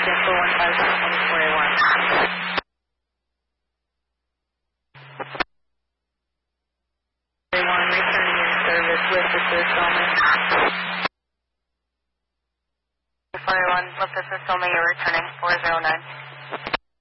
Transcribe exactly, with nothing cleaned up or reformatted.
four one five seven four eight one. four one, returning in service with assist only. four one, with assist only, you're returning four zero nine.